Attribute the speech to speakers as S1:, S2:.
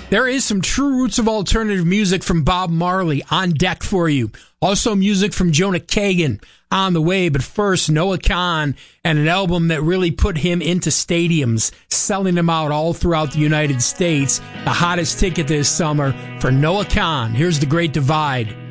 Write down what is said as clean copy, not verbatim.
S1: There is some true roots of alternative music from Bob Marley on deck for you. Also music from Jonah Kagan on the way. But first, Noah Kahan and an album that really put him into stadiums, selling him out all throughout the United States. The hottest ticket this summer for Noah Kahan. Here's The Great Divide.